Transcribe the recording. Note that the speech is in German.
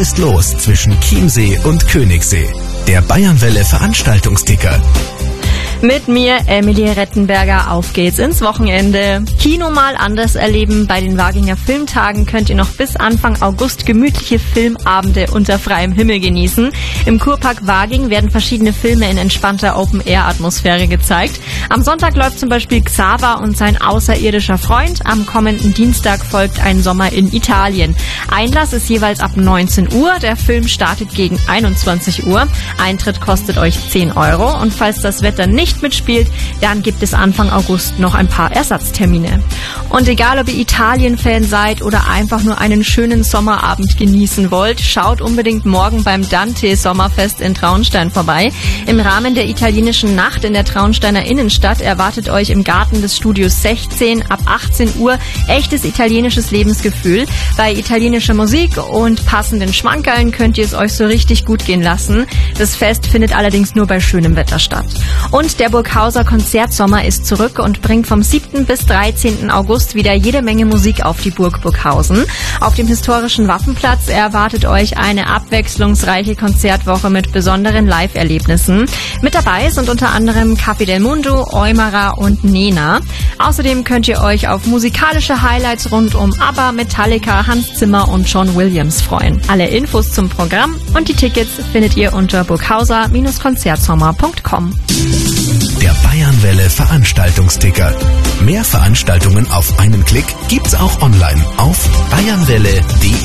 Ist los zwischen Chiemsee und Königssee. Der Bayernwelle Veranstaltungsticker. Mit mir, Emilie Rettenberger, auf geht's ins Wochenende. Kino mal anders erleben. Bei den Waginger Filmtagen könnt ihr noch bis Anfang August gemütliche Filmabende unter freiem Himmel genießen. Im Kurpark Waging werden verschiedene Filme in entspannter Open-Air-Atmosphäre gezeigt. Am Sonntag läuft zum Beispiel Xaver und sein außerirdischer Freund. Am kommenden Dienstag folgt Ein Sommer in Italien. Einlass ist jeweils ab 19 Uhr. Der Film startet gegen 21 Uhr. Eintritt kostet euch 10 €. Und falls das Wetter nicht mitspielt, dann gibt es Anfang August noch ein paar Ersatztermine. Und egal, ob ihr Italien-Fan seid oder einfach nur einen schönen Sommerabend genießen wollt, schaut unbedingt morgen beim Dante Sommerfest in Traunstein vorbei. Im Rahmen der italienischen Nacht in der Traunsteiner Innenstadt erwartet euch im Garten des Studios 16 ab 18 Uhr echtes italienisches Lebensgefühl. Bei italienischer Musik und passenden Schmankerln könnt ihr es euch so richtig gut gehen lassen. Das Fest findet allerdings nur bei schönem Wetter statt. Und der Burghauser Konzertsommer ist zurück und bringt vom 7. bis 13. August wieder jede Menge Musik auf die Burg Burghausen. Auf dem historischen Waffenplatz erwartet euch eine abwechslungsreiche Konzertwoche mit besonderen Live-Erlebnissen. Mit dabei sind unter anderem Café del Mundo, Eumerer und Nena. Außerdem könnt ihr euch auf musikalische Highlights rund um ABBA, Metallica, Hans Zimmer und John Williams freuen. Alle Infos zum Programm und die Tickets findet ihr unter burghauser-konzertsommer.com. Der Bayernwelle Veranstaltungsticker. Mehr Veranstaltungen auf einen Klick gibt's auch online auf bayernwelle.de.